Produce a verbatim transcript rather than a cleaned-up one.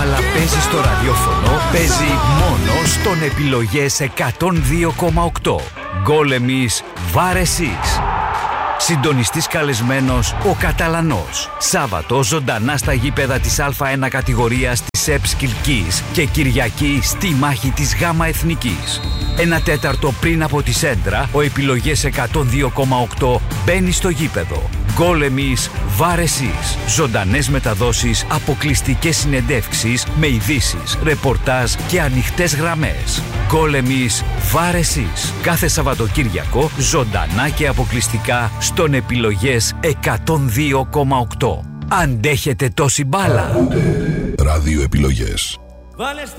μπάλα παίζει στο ραδιόφωνο, παίζει μόνο στον Επιλογές εκατόν δύο κόμμα οκτώ. Γκολ εμείς, βάρ εσείς. Συντονιστής καλεσμένος ο Καταλανός. Σάββατο ζωντανά στα γήπεδα της Α1 κατηγορίας της ΕΠΣ Κιλκής και Κυριακή στη μάχη της Γάμα Εθνικής. Ένα τέταρτο πριν από τη Σέντρα, ο Επιλογές εκατόν δύο κόμμα οκτώ μπαίνει στο γήπεδο. Γκολ εμείς, βάρ εσείς. Ζωντανές μεταδόσεις, αποκλειστικές συνεντεύξεις με ειδήσεις, ρεπορτάζ και ανοιχτές γραμμές. Γκολ εμείς, βάρ εσείς. Κάθε Σαββατοκύριακο ζωντανά και αποκλειστικά στον Επιλογές εκατόν δύο κόμμα οκτώ. Αντέχετε τόση μπάλα? Ράδιο Επιλογές.